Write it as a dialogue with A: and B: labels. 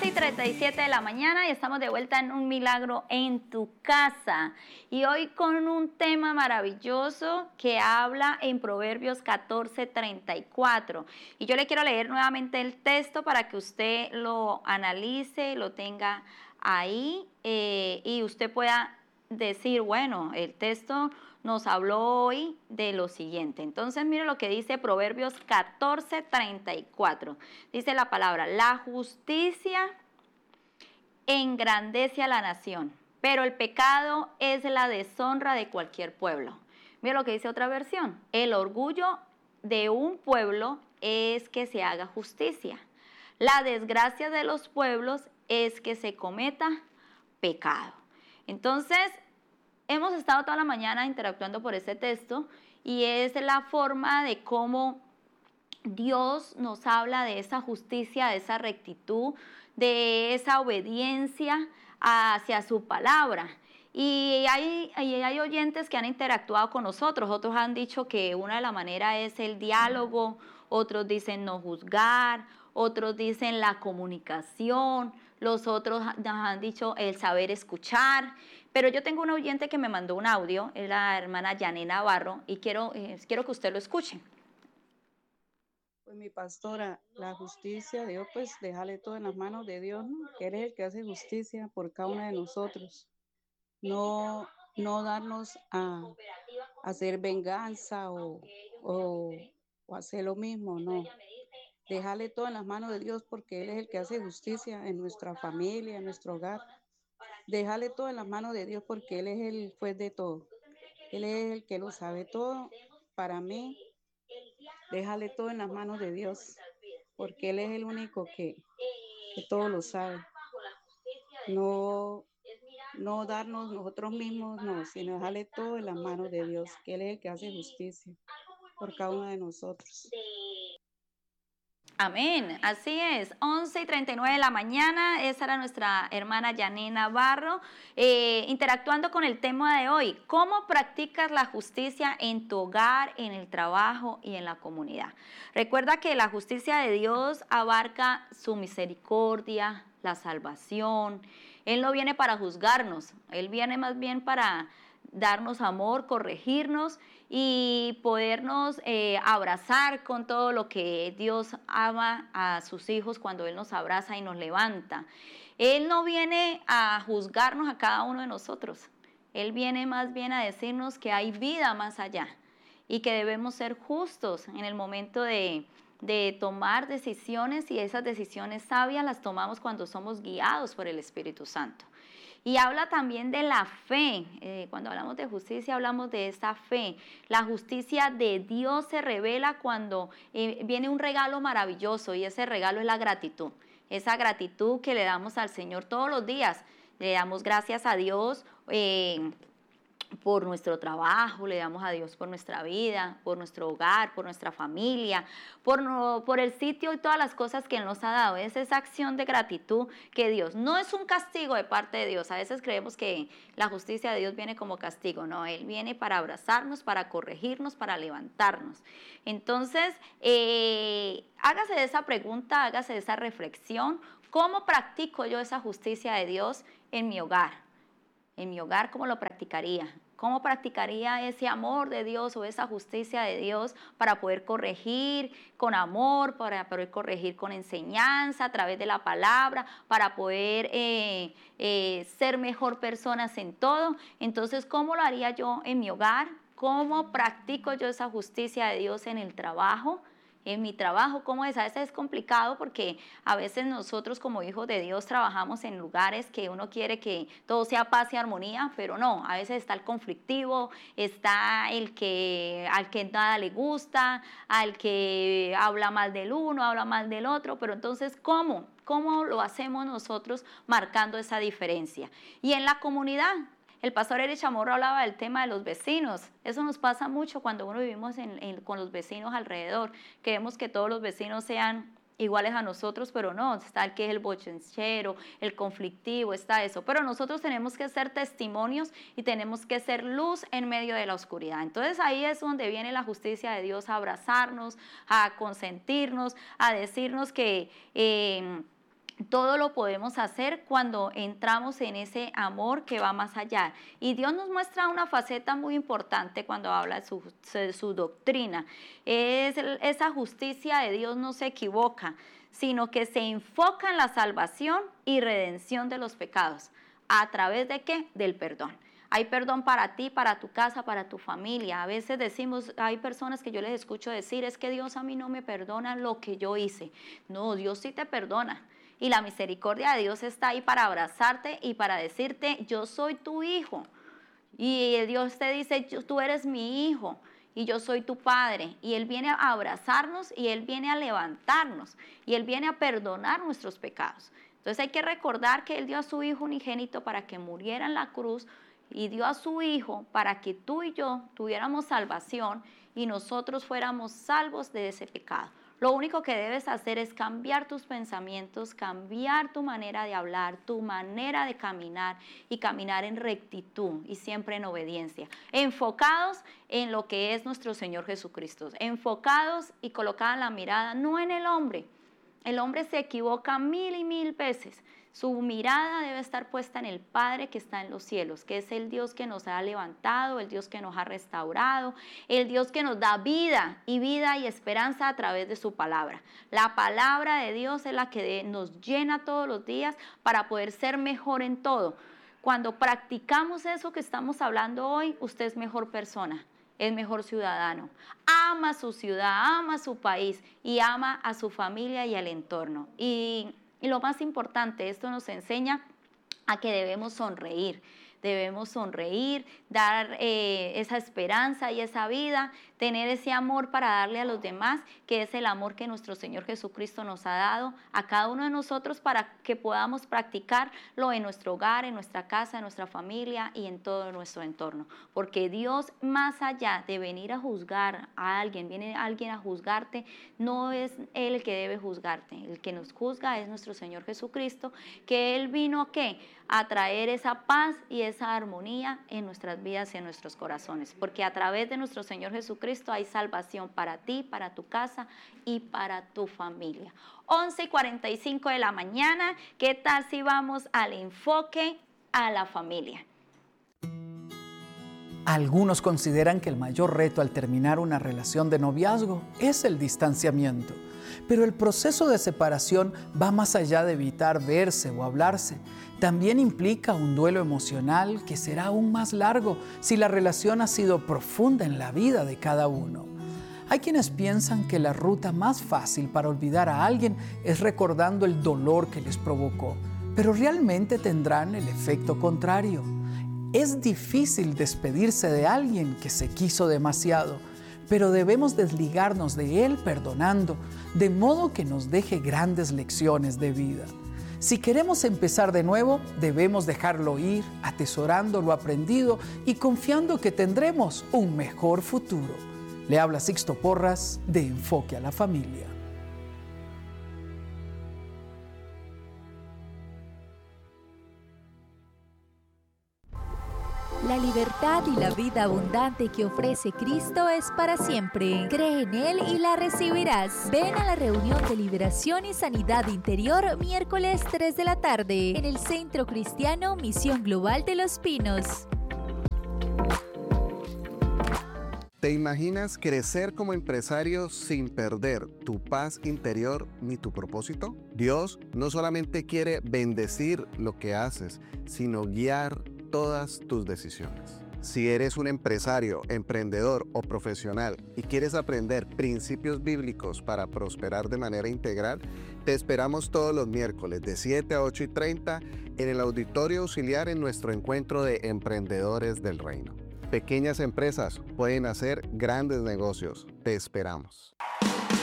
A: 11:37 de la mañana y estamos de vuelta en Un Milagro en tu Casa. Y hoy con un tema maravilloso que habla en Proverbios 14:34. Y yo le quiero leer nuevamente el texto para que usted lo analice, lo tenga ahí y usted pueda decir, bueno, el texto nos habló hoy de lo siguiente. Entonces, mire lo que dice Proverbios 14:34. Dice la palabra: la justicia engrandece a la nación, pero el pecado es la deshonra de cualquier pueblo. Mire lo que dice otra versión: el orgullo de un pueblo es que se haga justicia. La desgracia de los pueblos es que se cometa pecado. Entonces, hemos estado toda la mañana interactuando por este texto y es la forma de cómo Dios nos habla de esa justicia, de esa rectitud, de esa obediencia hacia su palabra. Y hay oyentes que han interactuado con nosotros, otros han dicho que una de las maneras es el diálogo, otros dicen no juzgar, otros dicen la comunicación, los otros nos han dicho el saber escuchar. Pero yo tengo un oyente que me mandó un audio, es la hermana Yanina Navarro, y quiero que usted lo escuche.
B: Pues mi pastora, la justicia, Dios, pues déjale todo en las manos de Dios, ¿no? Que Él es el que hace justicia por cada uno de nosotros. No darnos a hacer venganza o hacer lo mismo, no. Dejarle todo en las manos de Dios porque Él es el que hace justicia en nuestra familia, en nuestro hogar. Dejarle todo en las manos de Dios porque Él es el juez de todo. Él es el que lo sabe todo. Para mí, déjale todo en las manos de Dios porque Él es el único que todo lo sabe. No darnos nosotros mismos, no, sino dejarle todo en las manos de Dios, que Él es el que hace justicia por cada uno de nosotros.
A: Amén, así es, 11:39 de la mañana, esa era nuestra hermana Yanina Navarro, interactuando con el tema de hoy: ¿cómo practicas la justicia en tu hogar, en el trabajo y en la comunidad? Recuerda que la justicia de Dios abarca su misericordia, la salvación. Él no viene para juzgarnos, Él viene más bien para darnos amor, corregirnos y podernos abrazar con todo lo que Dios ama a sus hijos cuando Él nos abraza y nos levanta. Él no viene a juzgarnos a cada uno de nosotros. Él viene más bien a decirnos que hay vida más allá y que debemos ser justos en el momento de tomar decisiones, y esas decisiones sabias las tomamos cuando somos guiados por el Espíritu Santo. Y habla también de la fe. Cuando hablamos de justicia, hablamos de esa fe. La justicia de Dios se revela cuando viene un regalo maravilloso, y ese regalo es la gratitud. Esa gratitud que le damos al Señor todos los días. Le damos gracias a Dios por nuestro trabajo, le damos a Dios por nuestra vida, por nuestro hogar, por nuestra familia, por el sitio y todas las cosas que Él nos ha dado. Es esa acción de gratitud que Dios, no es un castigo de parte de Dios. A veces creemos que la justicia de Dios viene como castigo. No, Él viene para abrazarnos, para corregirnos, para levantarnos. Entonces, hágase de esa pregunta, hágase de esa reflexión: ¿cómo practico yo esa justicia de Dios en mi hogar? En mi hogar, ¿cómo lo practicaría? ¿Cómo practicaría ese amor de Dios o esa justicia de Dios para poder corregir con amor, para poder corregir con enseñanza a través de la palabra, para poder ser mejor personas en todo? Entonces, ¿cómo lo haría yo en mi hogar? ¿Cómo practico yo esa justicia de Dios en el trabajo? En mi trabajo, ¿cómo es? A veces es complicado porque a veces nosotros como hijos de Dios trabajamos en lugares que uno quiere que todo sea paz y armonía, pero no, a veces está el conflictivo, está el que al que nada le gusta, al que habla mal del uno, habla mal del otro. Pero entonces, ¿cómo? ¿Cómo lo hacemos nosotros marcando esa diferencia? Y en la comunidad, el pastor Eric Chamorro hablaba del tema de los vecinos. Eso nos pasa mucho cuando uno vivimos con los vecinos alrededor. Queremos que todos los vecinos sean iguales a nosotros, pero no, está el que es el bochinchero, el conflictivo, está eso. Pero nosotros tenemos que ser testimonios y tenemos que ser luz en medio de la oscuridad. Entonces ahí es donde viene la justicia de Dios, a abrazarnos, a consentirnos, a decirnos que todo lo podemos hacer cuando entramos en ese amor que va más allá. Y Dios nos muestra una faceta muy importante cuando habla de su doctrina. Esa justicia de Dios no se equivoca, sino que se enfoca en la salvación y redención de los pecados. ¿A través de qué? Del perdón. Hay perdón para ti, para tu casa, para tu familia. A veces decimos, hay personas que yo les escucho decir, es que Dios a mí no me perdona lo que yo hice. No, Dios sí te perdona. Y la misericordia de Dios está ahí para abrazarte y para decirte, yo soy tu hijo. Y Dios te dice, tú eres mi hijo y yo soy tu padre. Y Él viene a abrazarnos y Él viene a levantarnos y Él viene a perdonar nuestros pecados. Entonces hay que recordar que Él dio a su hijo unigénito para que muriera en la cruz y dio a su hijo para que tú y yo tuviéramos salvación y nosotros fuéramos salvos de ese pecado. Lo único que debes hacer es cambiar tus pensamientos, cambiar tu manera de hablar, tu manera de caminar y caminar en rectitud y siempre en obediencia. Enfocados en lo que es nuestro Señor Jesucristo. Enfocados y colocados la mirada no en el hombre. El hombre se equivoca 1000 y 1000 veces. Su mirada debe estar puesta en el Padre que está en los cielos, que es el Dios que nos ha levantado, el Dios que nos ha restaurado, el Dios que nos da vida y esperanza a través de su palabra. La palabra de Dios es la que nos llena todos los días para poder ser mejor en todo. Cuando practicamos eso que estamos hablando hoy, usted es mejor persona. Es mejor ciudadano, ama su ciudad, ama su país y ama a su familia y al entorno. Y lo más importante, esto nos enseña a que debemos sonreír, dar esa esperanza y esa vida, tener ese amor para darle a los demás, que es el amor que nuestro Señor Jesucristo nos ha dado a cada uno de nosotros para que podamos practicarlo en nuestro hogar, en nuestra casa, en nuestra familia y en todo nuestro entorno. Porque Dios, más allá de venir a juzgar a alguien, viene alguien a juzgarte, no es Él el que debe juzgarte. El que nos juzga es nuestro Señor Jesucristo, que Él vino ¿a qué? A traer esa paz y esa armonía en nuestras vidas y en nuestros corazones. Porque a través de nuestro Señor Jesucristo hay salvación para ti, para tu casa y para tu familia. 11:45 de la mañana. ¿Qué tal si vamos al enfoque a la familia?
C: Algunos consideran que el mayor reto al terminar una relación de noviazgo es el distanciamiento. Pero el proceso de separación va más allá de evitar verse o hablarse. También implica un duelo emocional que será aún más largo si la relación ha sido profunda en la vida de cada uno. Hay quienes piensan que la ruta más fácil para olvidar a alguien es recordando el dolor que les provocó, pero realmente tendrán el efecto contrario. Es difícil despedirse de alguien que se quiso demasiado, pero debemos desligarnos de él perdonando, de modo que nos deje grandes lecciones de vida. Si queremos empezar de nuevo, debemos dejarlo ir, atesorando lo aprendido y confiando que tendremos un mejor futuro. Le habla Sixto Porras de Enfoque a la Familia.
D: La libertad y la vida abundante que ofrece Cristo es para siempre. Cree en Él y la recibirás. Ven a la reunión de liberación y sanidad interior miércoles 3 de la tarde en el Centro Cristiano Misión Global de Los Pinos.
E: ¿Te imaginas crecer como empresario sin perder tu paz interior ni tu propósito? Dios no solamente quiere bendecir lo que haces, sino guiar todas tus decisiones. Si eres un empresario, emprendedor o profesional y quieres aprender principios bíblicos para prosperar de manera integral, te esperamos todos los miércoles de 7 a 8:30 en el Auditorio Auxiliar en nuestro encuentro de Emprendedores del Reino. Pequeñas empresas pueden hacer grandes negocios. Te esperamos.